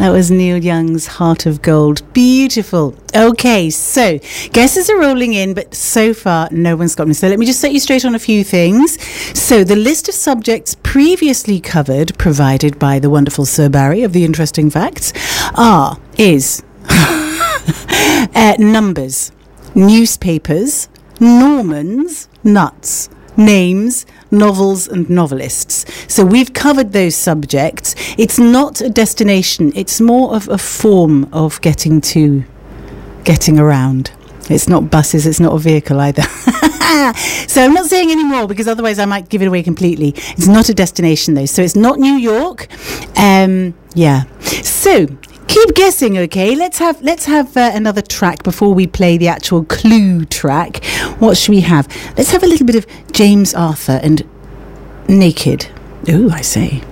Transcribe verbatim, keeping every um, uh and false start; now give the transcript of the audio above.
That was Neil Young's Heart of Gold. Beautiful. Okay, so guesses are rolling in, but so far no one's got me. So let me just set you straight on a few things. So the list of subjects previously covered, provided by the wonderful Sir Barry of the Interesting Facts, are, is uh, numbers, newspapers, Normans, nuts, names, novels and novelists. So we've covered those subjects. It's not a destination. It's more of a form of getting to, getting around. It's not buses. It's not a vehicle either. So I'm not saying any more because otherwise I might give it away completely. It's not a destination though. So it's not New York. Um, yeah. So keep guessing, okay? Let's have let's have uh, another track before we play the actual clue track. What should we have? Let's have a little bit of James Arthur and Naked. Oh, I say.